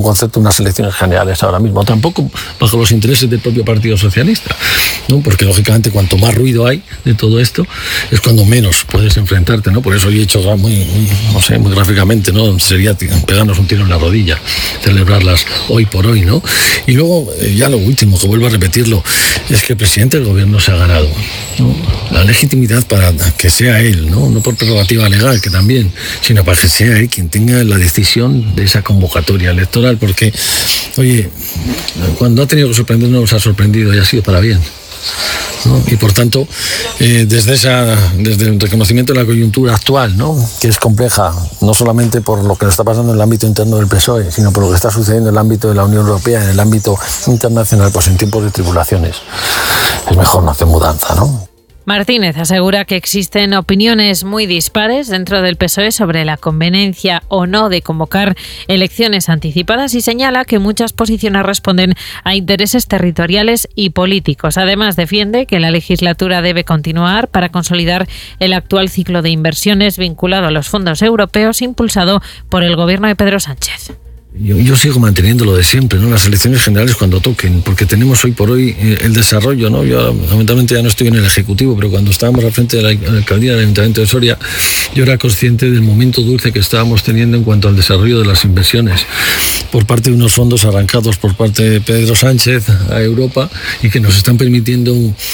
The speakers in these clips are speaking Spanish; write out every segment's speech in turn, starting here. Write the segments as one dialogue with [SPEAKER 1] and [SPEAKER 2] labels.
[SPEAKER 1] concepto unas elecciones generales ahora mismo, tampoco bajo los intereses del propio Partido Socialista, ¿no? Porque lógicamente cuanto más ruido hay de todo esto es cuando menos puedes enfrentarte, ¿no? Por eso yo he hecho muy gráficamente, ¿no? Sería pegarnos un tiro en la rodilla, celebrarlas hoy por hoy, ¿no? Y luego, ya lo último, que vuelvo a repetirlo, es que el presidente del gobierno se ha ganado, ¿no? La legitimidad para que sea él, ¿no? No por prerrogativa legal, que también, sino para que sea él quien tenga la decisión de esa convocatoria electoral, porque, oye, cuando ha tenido que sorprender no nos ha sorprendido y ha sido para bien, ¿no? Y por tanto, desde el reconocimiento de la coyuntura actual, ¿no? Que es compleja, no solamente por lo que nos está pasando en el ámbito interno del PSOE, sino por lo que está sucediendo en el ámbito de la Unión Europea, en el ámbito internacional, pues en tiempos de tribulaciones es mejor no hacer mudanza, ¿no?
[SPEAKER 2] Martínez asegura que existen opiniones muy dispares dentro del PSOE sobre la conveniencia o no de convocar elecciones anticipadas y señala que muchas posiciones responden a intereses territoriales y políticos. Además, defiende que la legislatura debe continuar para consolidar el actual ciclo de inversiones vinculado a los fondos europeos impulsado por el gobierno de Pedro Sánchez.
[SPEAKER 1] Yo sigo manteniendo lo de siempre, ¿no? Las elecciones generales cuando toquen, porque tenemos hoy por hoy el desarrollo, ¿no? Yo lamentablemente ya no estoy en el Ejecutivo, pero cuando estábamos al frente de la alcaldía del Ayuntamiento de Soria, yo era consciente del momento dulce que estábamos teniendo en cuanto al desarrollo de las inversiones por parte de unos fondos arrancados por parte de Pedro Sánchez a Europa y que nos están permitiendo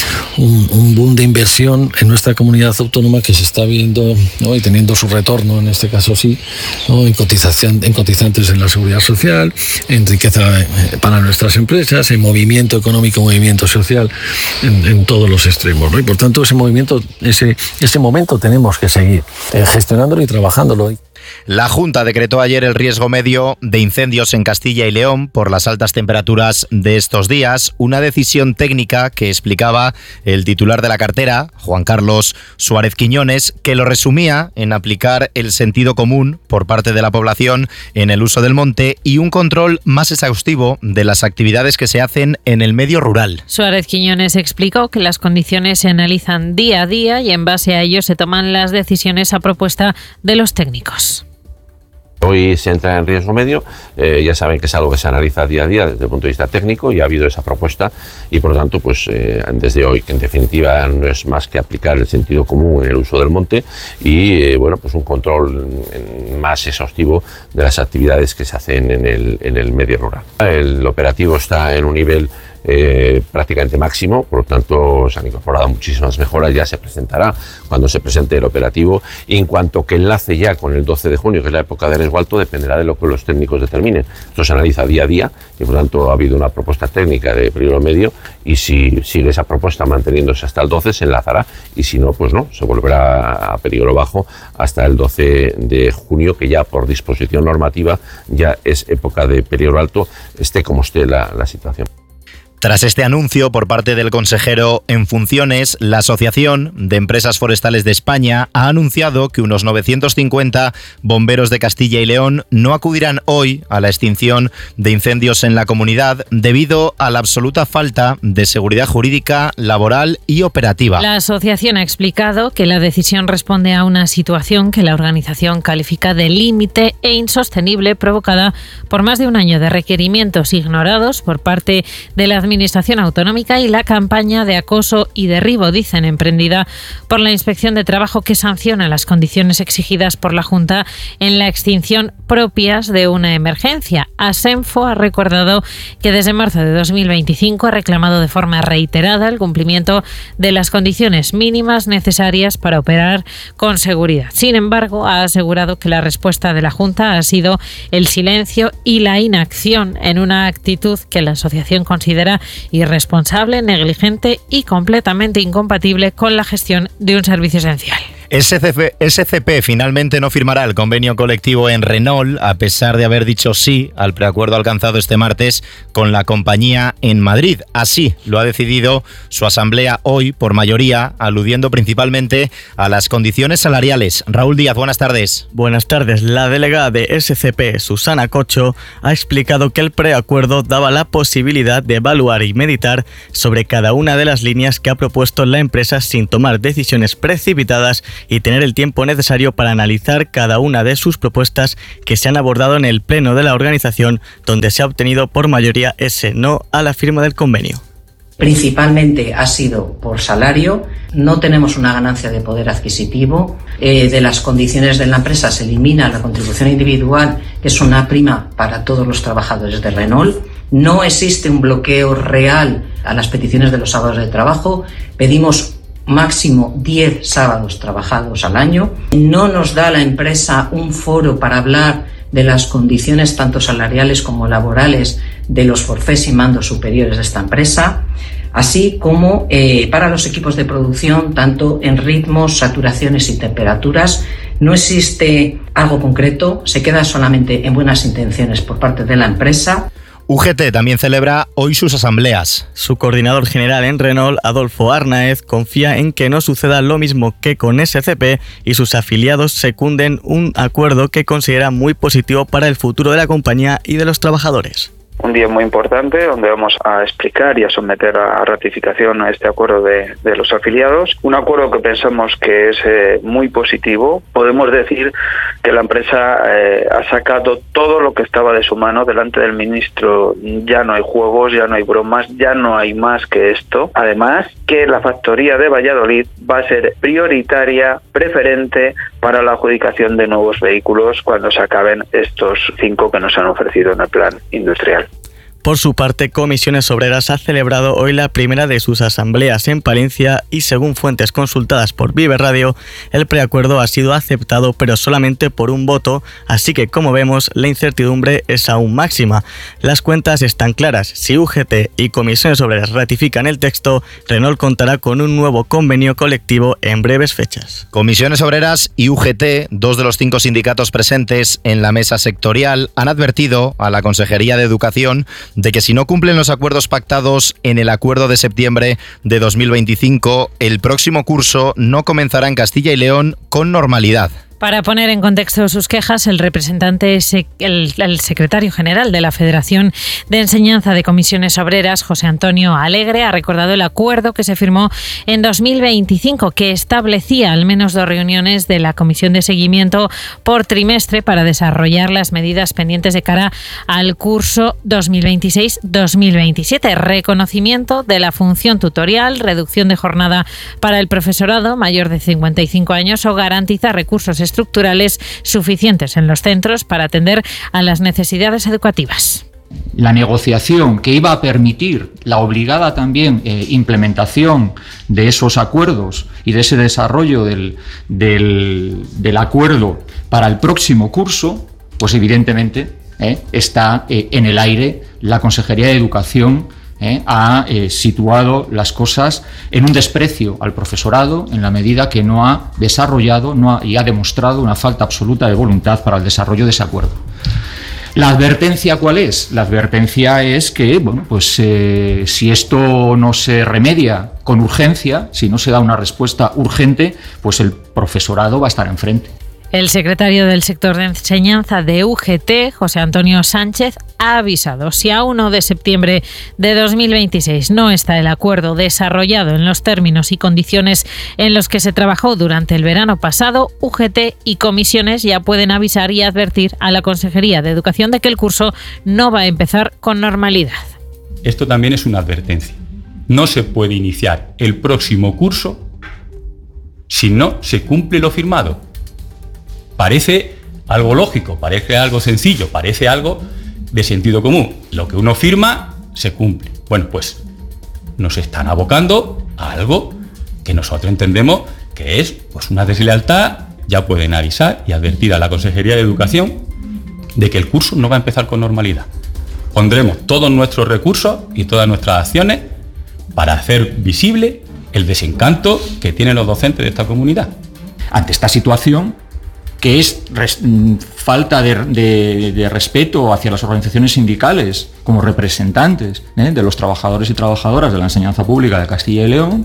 [SPEAKER 1] un boom de inversión en nuestra comunidad autónoma que se está viendo, ¿no? Y teniendo su retorno, en este caso sí, ¿no? En cotizantes en la seguridad social, en riqueza para nuestras empresas, en movimiento económico, movimiento social, en todos los extremos, ¿no? Y por tanto ese movimiento, ese momento tenemos que seguir gestionándolo y trabajándolo.
[SPEAKER 3] La Junta decretó ayer el riesgo medio de incendios en Castilla y León por las altas temperaturas de estos días, una decisión técnica que explicaba el titular de la cartera, Juan Carlos Suárez Quiñones, que lo resumía en aplicar el sentido común por parte de la población en el uso del monte y un control más exhaustivo de las actividades que se hacen en el medio rural.
[SPEAKER 2] Suárez Quiñones explicó que las condiciones se analizan día a día y en base a ello se toman las decisiones a propuesta de los técnicos.
[SPEAKER 4] Hoy se entra en riesgo medio, ya saben que es algo que se analiza día a día desde el punto de vista técnico y ha habido esa propuesta y por lo tanto pues desde hoy, que en definitiva no es más que aplicar el sentido común en el uso del monte y bueno, pues un control más exhaustivo de las actividades que se hacen en el medio rural. El operativo está en un nivel prácticamente máximo, por lo tanto se han incorporado muchísimas mejoras, ya se presentará cuando se presente el operativo y en cuanto que enlace ya con el 12 de junio, que es la época de riesgo alto, dependerá de lo que los técnicos determinen. Esto se analiza día a día y por lo tanto ha habido una propuesta técnica de peligro medio y si sigue esa propuesta manteniéndose hasta el 12 se enlazará y si no, pues no, se volverá a peligro bajo hasta el 12 de junio, que ya por disposición normativa ya es época de peligro alto, esté como esté la situación.
[SPEAKER 3] Tras este anuncio por parte del consejero en funciones, la Asociación de Empresas Forestales de España ha anunciado que unos 950 bomberos de Castilla y León no acudirán hoy a la extinción de incendios en la comunidad debido a la absoluta falta de seguridad jurídica, laboral y operativa.
[SPEAKER 2] La asociación ha explicado que la decisión responde a una situación que la organización califica de límite e insostenible provocada por más de un año de requerimientos ignorados por parte de la Administración Autonómica y la campaña de acoso y derribo, dicen, emprendida por la Inspección de Trabajo, que sanciona las condiciones exigidas por la Junta en la extinción propias de una emergencia. Asenfo ha recordado que desde marzo de 2025 ha reclamado de forma reiterada el cumplimiento de las condiciones mínimas necesarias para operar con seguridad. Sin embargo, ha asegurado que la respuesta de la Junta ha sido el silencio y la inacción en una actitud que la asociación considera irresponsable, negligente y completamente incompatible con la gestión de un servicio esencial.
[SPEAKER 3] SCP finalmente no firmará el convenio colectivo en Renault, a pesar de haber dicho sí al preacuerdo alcanzado este martes con la compañía en Madrid. Así lo ha decidido su asamblea hoy por mayoría, aludiendo principalmente a las condiciones salariales. Raúl Díaz, buenas tardes.
[SPEAKER 5] Buenas tardes. La delegada de SCP, Susana Cocho, ha explicado que el preacuerdo daba la posibilidad de evaluar y meditar sobre cada una de las líneas que ha propuesto la empresa sin tomar decisiones precipitadas y tener el tiempo necesario para analizar cada una de sus propuestas que se han abordado en el pleno de la organización, donde se ha obtenido por mayoría ese no a la firma del convenio.
[SPEAKER 6] Principalmente ha sido por salario, no tenemos una ganancia de poder adquisitivo, de las condiciones de la empresa se elimina la contribución individual, que es una prima para todos los trabajadores de Renault, no existe un bloqueo real a las peticiones de los sábados de trabajo, pedimos máximo 10 sábados trabajados al año, no nos da la empresa un foro para hablar de las condiciones tanto salariales como laborales de los forfés y mandos superiores de esta empresa, así como para los equipos de producción, tanto en ritmos, saturaciones y temperaturas. No existe algo concreto, se queda solamente en buenas intenciones por parte de la empresa.
[SPEAKER 3] UGT también celebra hoy sus asambleas.
[SPEAKER 5] Su coordinador general en Renault, Adolfo Arnaez, confía en que no suceda lo mismo que con SCP y sus afiliados secunden un acuerdo que considera muy positivo para el futuro de la compañía y de los trabajadores.
[SPEAKER 7] Un día muy importante donde vamos a explicar y a someter a ratificación a este acuerdo de los afiliados. Un acuerdo que pensamos que es muy positivo. Podemos decir que la empresa ha sacado todo lo que estaba de su mano delante del ministro. Ya no hay juegos, ya no hay bromas, ya no hay más que esto. Además, que la factoría de Valladolid va a ser prioritaria, preferente para la adjudicación de nuevos vehículos cuando se acaben estos 5 que nos han ofrecido en el plan industrial.
[SPEAKER 5] Por su parte, Comisiones Obreras ha celebrado hoy la primera de sus asambleas en Palencia y, según fuentes consultadas por Vive Radio, el preacuerdo ha sido aceptado pero solamente por un voto, así que, como vemos, la incertidumbre es aún máxima. Las cuentas están claras. Si UGT y Comisiones Obreras ratifican el texto, Renault contará con un nuevo convenio colectivo en breves fechas.
[SPEAKER 3] Comisiones Obreras y UGT, 2 de los 5 sindicatos presentes en la mesa sectorial, han advertido a la Consejería de Educación de que si no cumplen los acuerdos pactados en el acuerdo de septiembre de 2025, el próximo curso no comenzará en Castilla y León con normalidad.
[SPEAKER 2] Para poner en contexto sus quejas, el secretario general de la Federación de Enseñanza de Comisiones Obreras, José Antonio Alegre, ha recordado el acuerdo que se firmó en 2025, que establecía al menos 2 reuniones de la Comisión de Seguimiento por trimestre para desarrollar las medidas pendientes de cara al curso 2026-2027. Reconocimiento de la función tutorial, reducción de jornada para el profesorado mayor de 55 años o garantizar recursos estructurales suficientes en los centros para atender a las necesidades educativas.
[SPEAKER 8] La negociación que iba a permitir la obligada también implementación de esos acuerdos y de ese desarrollo del acuerdo para el próximo curso, pues evidentemente está en el aire. La Consejería de Educación ha situado las cosas en un desprecio al profesorado en la medida que no ha desarrollado y ha demostrado una falta absoluta de voluntad para el desarrollo de ese acuerdo. ¿La advertencia cuál es? La advertencia es que, si esto no se remedia con urgencia, si no se da una respuesta urgente, pues el profesorado va a estar enfrente.
[SPEAKER 2] El secretario del sector de enseñanza de UGT, José Antonio Sánchez, ha avisado: si a 1 de septiembre de 2026 no está el acuerdo desarrollado en los términos y condiciones en los que se trabajó durante el verano pasado, UGT y comisiones ya pueden avisar y advertir a la Consejería de Educación de que el curso no va a empezar con normalidad.
[SPEAKER 9] Esto también es una advertencia. No se puede iniciar el próximo curso si no se cumple lo firmado. Parece algo lógico, parece algo sencillo, parece algo de sentido común. Lo que uno firma, se cumple. Bueno, pues nos están abocando a algo que nosotros entendemos que es una deslealtad. Ya pueden avisar y advertir a la Consejería de Educación de que el curso no va a empezar con normalidad. Pondremos todos nuestros recursos y todas nuestras acciones para hacer visible el desencanto que tienen los docentes de esta comunidad.
[SPEAKER 8] Ante esta situación, que es falta de respeto hacia las organizaciones sindicales como representantes de los trabajadores y trabajadoras de la enseñanza pública de Castilla y León,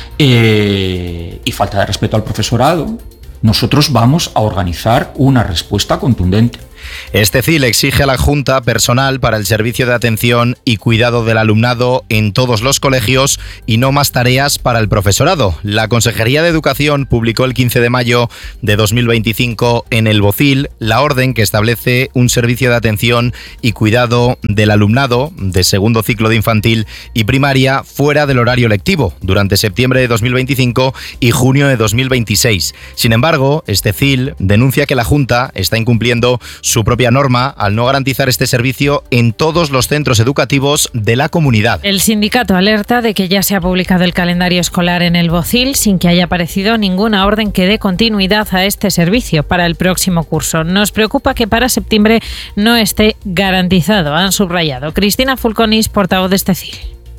[SPEAKER 8] y falta de respeto al profesorado, nosotros vamos a organizar una respuesta contundente.
[SPEAKER 3] Este CIL exige a la Junta personal para el servicio de atención y cuidado del alumnado en todos los colegios y no más tareas para el profesorado. La Consejería de Educación publicó el 15 de mayo de 2025 en el BOCIL la orden que establece un servicio de atención y cuidado del alumnado de segundo ciclo de infantil y primaria fuera del horario lectivo durante septiembre de 2025 y junio de 2026. Sin embargo, este CIL denuncia que la Junta está incumpliendo su propia norma al no garantizar este servicio en todos los centros educativos de la comunidad.
[SPEAKER 2] El sindicato alerta de que ya se ha publicado el calendario escolar en el BOCIL sin que haya aparecido ninguna orden que dé continuidad a este servicio para el próximo curso. Nos preocupa que para septiembre no esté garantizado, han subrayado. Cristina Fulconis, portavoz de este CIL.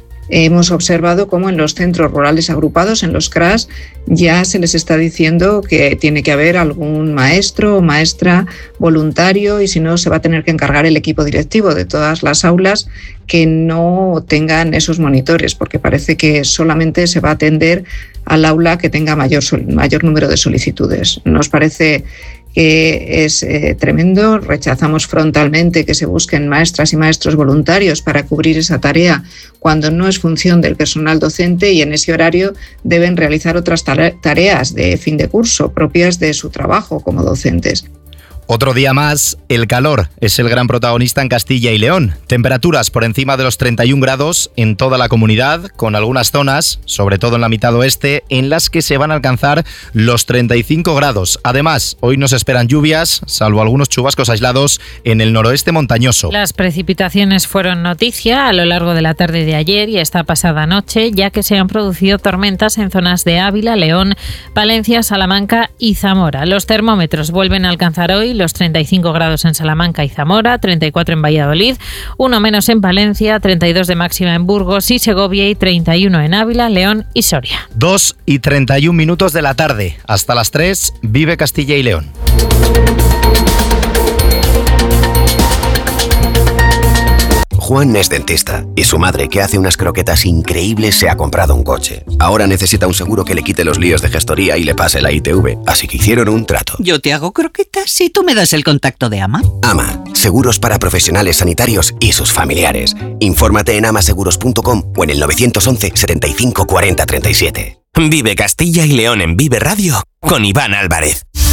[SPEAKER 10] Hemos observado cómo en los centros rurales agrupados, en los CRAS, ya se les está diciendo que tiene que haber algún maestro o maestra voluntario y si no se va a tener que encargar el equipo directivo de todas las aulas que no tengan esos monitores, porque parece que solamente se va a atender al aula que tenga mayor número de solicitudes. Nos parece que es tremendo. Rechazamos frontalmente que se busquen maestras y maestros voluntarios para cubrir esa tarea cuando no es función del personal docente y en ese horario deben realizar otras tareas de fin de curso propias de su trabajo como docentes.
[SPEAKER 3] Otro día más, el calor es el gran protagonista en Castilla y León. Temperaturas por encima de los 31 grados en toda la comunidad, con algunas zonas, sobre todo en la mitad oeste, en las que se van a alcanzar los 35 grados. Además, hoy nos esperan lluvias, salvo algunos chubascos aislados en el noroeste montañoso.
[SPEAKER 2] Las precipitaciones fueron noticia a lo largo de la tarde de ayer y esta pasada noche, ya que se han producido tormentas en zonas de Ávila, León, Palencia, Salamanca y Zamora. Los termómetros vuelven a alcanzar hoy los 35 grados en Salamanca y Zamora, 34 en Valladolid, 1 menos en Palencia, 32 de máxima en Burgos y Segovia y 31 en Ávila, León y Soria.
[SPEAKER 3] 2:31 de la tarde. Hasta las 3, vive Castilla y León.
[SPEAKER 11] Juan es dentista y su madre, que hace unas croquetas increíbles, se ha comprado un coche. Ahora necesita un seguro que le quite los líos de gestoría y le pase la ITV, así que hicieron un trato.
[SPEAKER 12] Yo te hago croquetas y tú me das el contacto de AMA.
[SPEAKER 11] AMA, seguros para profesionales sanitarios y sus familiares. Infórmate en amaseguros.com o en el 911 75 40 37.
[SPEAKER 13] Vive Castilla y León en Vive Radio con Iván Álvarez.